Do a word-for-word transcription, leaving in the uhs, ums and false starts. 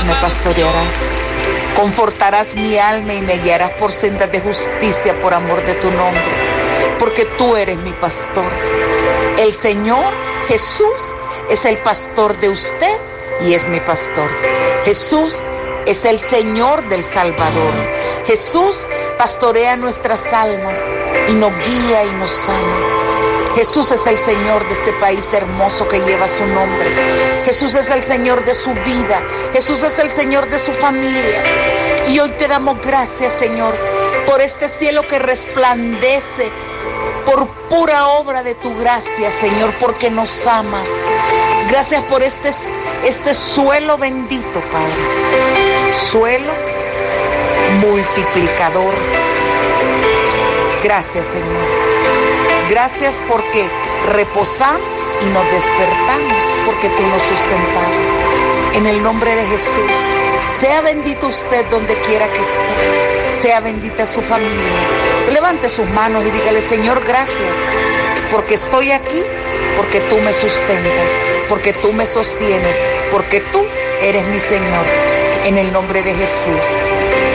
me pastorearás. Confortarás mi alma y me guiarás por sendas de justicia por amor de tu nombre, porque tú eres mi pastor. El Señor Jesús es el pastor de usted y es mi pastor. Jesús es el Señor del Salvador. Jesús pastorea nuestras almas y nos guía y nos ama. Jesús es el Señor de este país hermoso que lleva su nombre. Jesús es el Señor de su vida. Jesús es el Señor de su familia. Y hoy te damos gracias, Señor, por este cielo que resplandece, por pura obra de tu gracia, Señor, porque nos amas. Gracias por este, este suelo bendito, Padre. Suelo multiplicador. Gracias, Señor. Gracias porque reposamos y nos despertamos, porque tú nos sustentabas. En el nombre de Jesús, sea bendito usted donde quiera que esté. Sea bendita su familia. Levante sus manos y dígale: Señor, gracias, porque estoy aquí, porque tú me sustentas, porque tú me sostienes, porque tú eres mi Señor. En el nombre de Jesús.